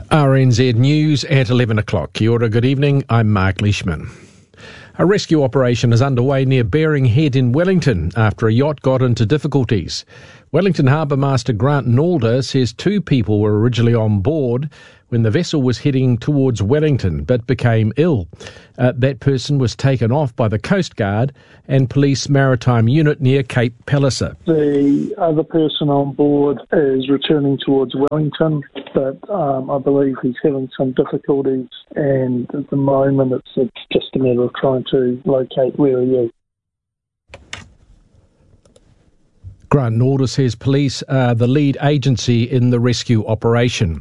RNZ News at 11 o'clock. Kia ora, good evening. I'm Mark Leishman. A rescue operation is underway near Bering Head in Wellington after a yacht got into difficulties. Wellington Harbour Master Grant Nalder says 2 people were originally on board when the vessel was heading towards Wellington but became ill. That person was taken off by the Coast Guard and Police Maritime Unit near Cape Palliser. The other person on board is returning towards Wellington, but I believe he's having some difficulties, and at the moment it's just a matter of trying to locate where he is. Grant Nalder says police are the lead agency in the rescue operation.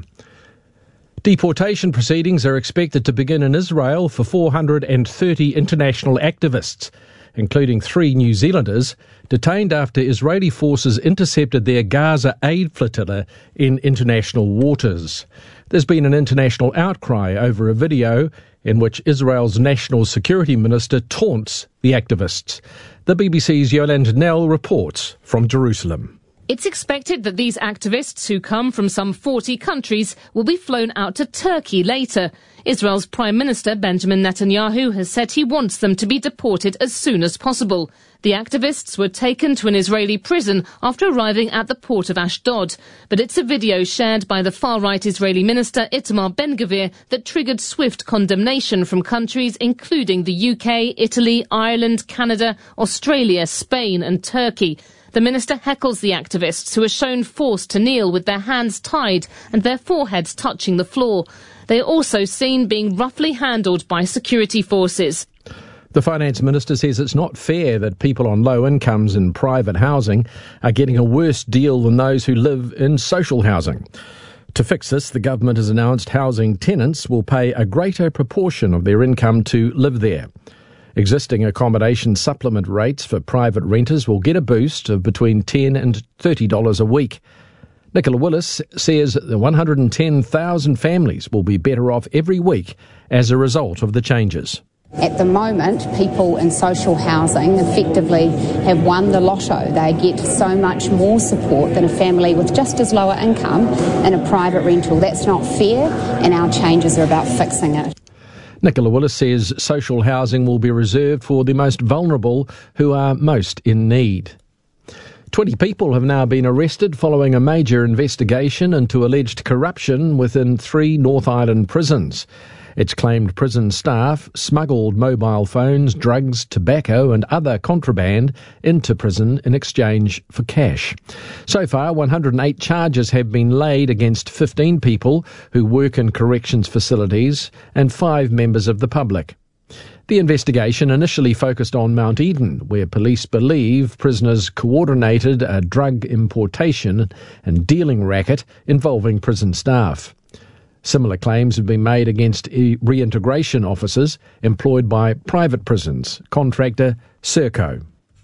Deportation proceedings are expected to begin in Israel for 430 international activists, including 3 New Zealanders, detained after Israeli forces intercepted their Gaza aid flotilla in international waters. There's been an international outcry over a video in which Israel's national security minister taunts the activists. The BBC's Yolande Nell reports from Jerusalem. It's expected that these activists, who come from some 40 countries, will be flown out to Turkey later. Israel's Prime Minister Benjamin Netanyahu has said he wants them to be deported as soon as possible. The activists were taken to an Israeli prison after arriving at the port of Ashdod. But it's a video shared by the far-right Israeli minister Itamar Ben-Gvir that triggered swift condemnation from countries including the UK, Italy, Ireland, Canada, Australia, Spain and Turkey. The minister heckles the activists, who are shown forced to kneel with their hands tied and their foreheads touching the floor. They are also seen being roughly handled by security forces. The finance minister says it's not fair that people on low incomes in private housing are getting a worse deal than those who live in social housing. To fix this, the government has announced housing tenants will pay a greater proportion of their income to live there. Existing accommodation supplement rates for private renters will get a boost of between $10 and $30 a week. Nicola Willis says that 110,000 families will be better off every week as a result of the changes. At the moment, people in social housing effectively have won the lotto. They get so much more support than a family with just as lower income in a private rental. That's not fair, and our changes are about fixing it. Nicola Willis says social housing will be reserved for the most vulnerable who are most in need. 20 people have now been arrested following a major investigation into alleged corruption within 3 North Island prisons. It's claimed prison staff smuggled mobile phones, drugs, tobacco and other contraband into prison in exchange for cash. So far, 108 charges have been laid against 15 people who work in corrections facilities and 5 members of the public. The investigation initially focused on Mount Eden, where police believe prisoners coordinated a drug importation and dealing racket involving prison staff. Similar claims have been made against reintegration officers employed by private prisons, contractor Serco.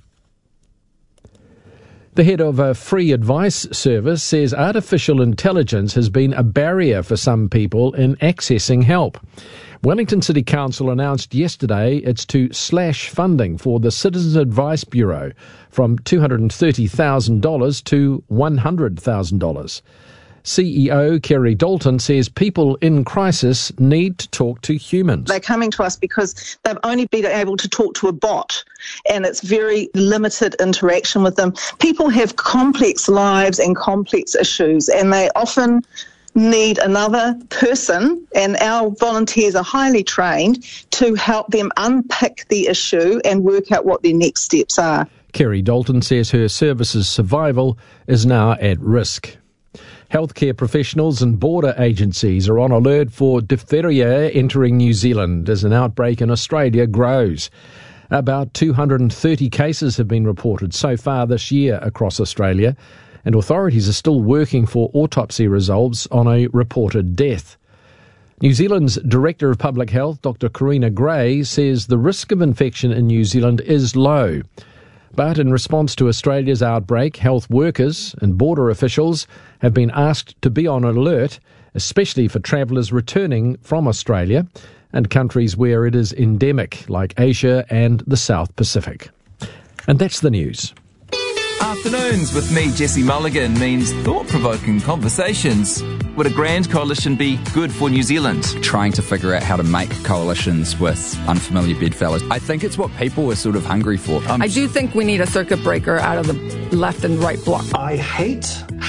The head of a free advice service says artificial intelligence has been a barrier for some people in accessing help. Wellington City Council announced yesterday it's to slash funding for the Citizens Advice Bureau from $230,000 to $100,000. CEO Kerry Dalton says people in crisis need to talk to humans. They're coming to us because they've only been able to talk to a bot, and it's very limited interaction with them. People have complex lives and complex issues, and they often need another person, and our volunteers are highly trained to help them unpick the issue and work out what their next steps are. Kerry Dalton says her service's survival is now at risk. Healthcare professionals and border agencies are on alert for diphtheria entering New Zealand as an outbreak in Australia grows. About 230 cases have been reported so far this year across Australia, and authorities are still working for autopsy results on a reported death. New Zealand's Director of Public Health, Dr. Karina Gray, says the risk of infection in New Zealand is low. But in response to Australia's outbreak, health workers and border officials have been asked to be on alert, especially for travellers returning from Australia and countries where it is endemic, like Asia and the South Pacific. And that's the news. Afternoons with me, Jesse Mulligan, means thought-provoking conversations. Would a grand coalition be good for New Zealand? Trying to figure out how to make coalitions with unfamiliar bedfellows. I think it's what people are sort of hungry for. I do think we need a circuit breaker out of the left and right bloc. I hate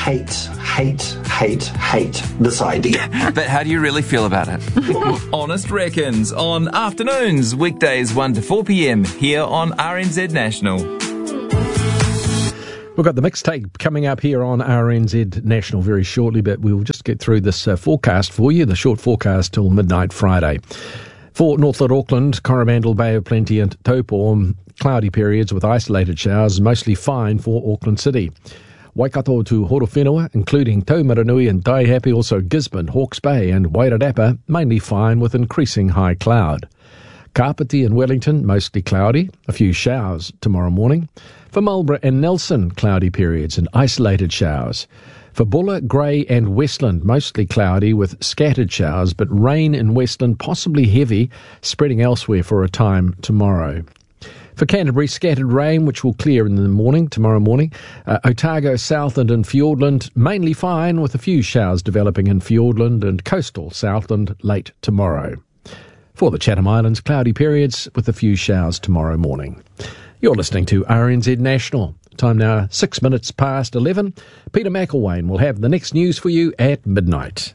this idea. But how do you really feel about it? Honest Reckons on Afternoons, weekdays 1 to 4 p.m. here on RNZ National. We've got the mixtape coming up here on RNZ National very shortly, but we'll just get through this forecast for you, the short forecast till midnight Friday. For Northland Auckland, Coromandel, Bay of Plenty and Taupo, cloudy periods with isolated showers, mostly fine for Auckland City. Waikato to Horowhenua, including Taumaranui and Taihape, also Gisborne, Hawke's Bay and Wairarapa, mainly fine with increasing high cloud. Kapiti and Wellington, mostly cloudy, a few showers tomorrow morning. For Marlborough and Nelson, cloudy periods and isolated showers. For Buller, Grey and Westland, mostly cloudy with scattered showers, but rain in Westland, possibly heavy, spreading elsewhere for a time tomorrow. For Canterbury, scattered rain, which will clear in the morning, tomorrow morning. Otago, Southland and Fiordland, mainly fine, with a few showers developing in Fiordland and coastal Southland late tomorrow. For the Chatham Islands, cloudy periods with a few showers tomorrow morning. You're listening to RNZ National. Time now 6 minutes past 11. Peter McElwain will have the next news for you at midnight.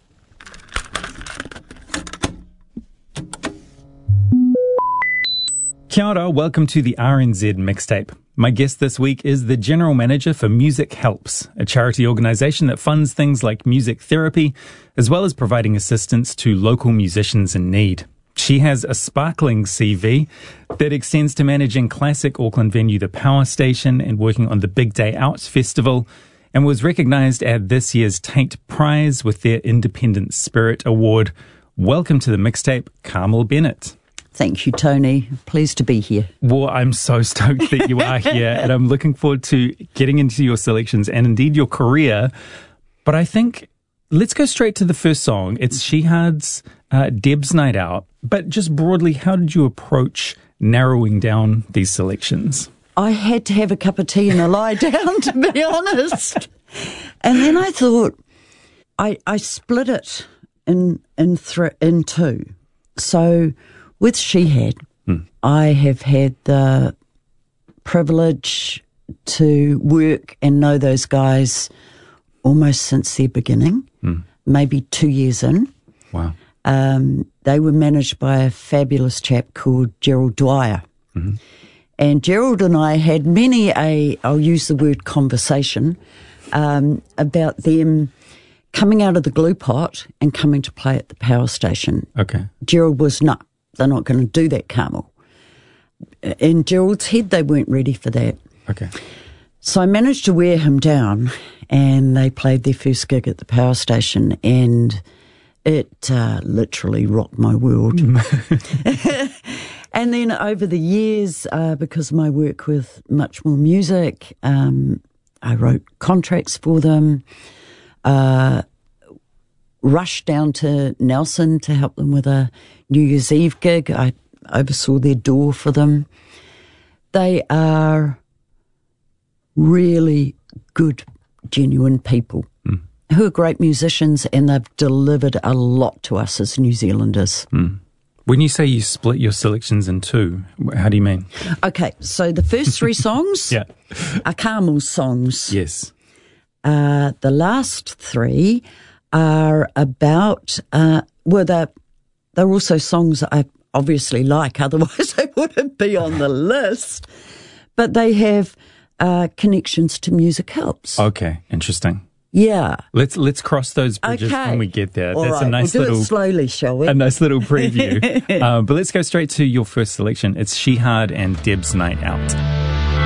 Kia ora, welcome to the RNZ Mixtape. My guest this week is the General Manager for Music Helps, a charity organisation that funds things like music therapy, as well as providing assistance to local musicians in need. She has a sparkling CV that extends to managing classic Auckland venue The Power Station and working on the Big Day Out Festival, and was recognised at this year's Tate Prize with their Independent Spirit Award. Welcome to the Mixtape, Carmel Bennett. Thank you, Tony. Pleased to be here. Well, I'm so stoked that you are here, and I'm looking forward to getting into your selections and indeed your career. But I think let's go straight to the first song. It's Shihad's Deb's Night Out. But just broadly, how did you approach narrowing down these selections? I had to have a cup of tea and a lie down, to be honest. And then I thought, I split it in two. So with Shihad, I have had the privilege to work and know those guys almost since their beginning, maybe 2 years in. Wow. They were managed by a fabulous chap called Gerald Dwyer. Mm-hmm. And Gerald and I had I'll use the word conversation, about them coming out of the glue pot and coming to play at the Power Station. Okay. Gerald was, no, they're not going to do that, Carmel. In Gerald's head, they weren't ready for that. Okay. So I managed to wear him down, and they played their first gig at the Power Station, and it literally rocked my world. And then over the years, because of my work with Much More Music, I wrote contracts for them, rushed down to Nelson to help them with a New Year's Eve gig. I oversaw their door for them. They are really good, genuine people who are great musicians, and they've delivered a lot to us as New Zealanders. When you say you split your selections in two, how do you mean? Okay, so the first three songs are Carmel's songs. Yes. The last three are about, they're also songs that I obviously like, otherwise they wouldn't be on the list. But they have connections to Music Helps. Okay, interesting. Yeah. Let's cross those bridges when we get there. All That's right, a nice we'll do little it slowly, shall we? A nice little preview. But let's go straight to your first selection. It's Shihad and Deb's Night Out.